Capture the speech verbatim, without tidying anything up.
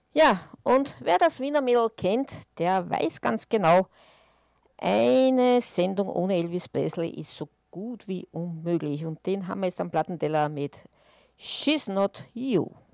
Ja, und wer das Wiener Mädel kennt, der weiß ganz genau, eine Sendung ohne Elvis Presley ist so gut wie unmöglich. Und den haben wir jetzt am Plattenteller mit She's Not You.